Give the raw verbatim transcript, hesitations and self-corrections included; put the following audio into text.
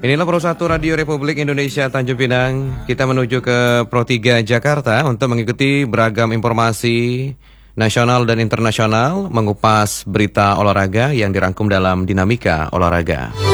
Inilah Pro satu Radio Republik Indonesia Tanjung Pinang. Kita menuju ke Pro tiga Jakarta untuk mengikuti beragam informasi nasional dan internasional, mengupas berita olahraga yang dirangkum dalam Dinamika Olahraga.